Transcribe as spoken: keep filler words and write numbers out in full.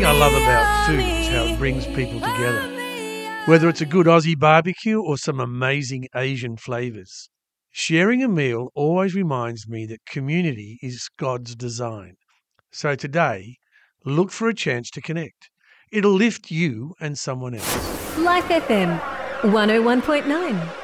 thing I love about food is how it brings people together. Whether it's a good Aussie barbecue or some amazing Asian flavours. Sharing a meal always reminds me that community is God's design. So today, look for a chance to connect. It'll lift you and someone else. Life F M, one oh one point nine.